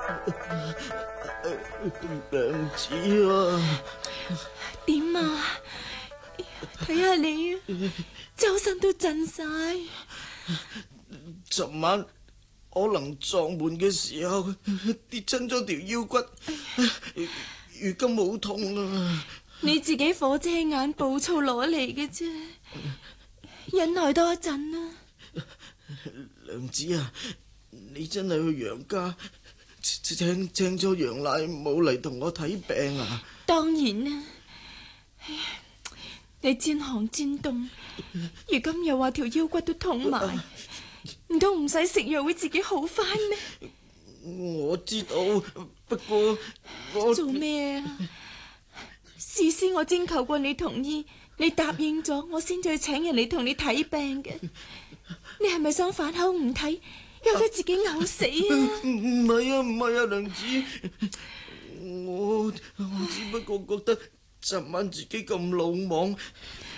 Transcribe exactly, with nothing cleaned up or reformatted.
娘子啊， 點啊？睇下你啊，周身都震晒。 尋晚可能撞門嘅時候跌親咗條腰骨，如今好痛啊！ 你自己火遮眼暴躁攞嚟嘅啫，忍耐多一陣啦。 娘子啊，你真係去楊家請請咗楊奶母嚟同我睇病啊？ 當然啦。你煎寒煎凍，如今又話條腰骨都痛埋，唔通唔使食藥會自己好翻咩？ 我知道，不過我做咩啊？事先我徵求過你同意，你答應咗，我先至去請人嚟同你睇病嘅。你係咪想反口唔睇，由得自己嘔死啊？ 唔係啊，唔係啊，娘子，我我只不過覺得尋晚自己咁魯莽，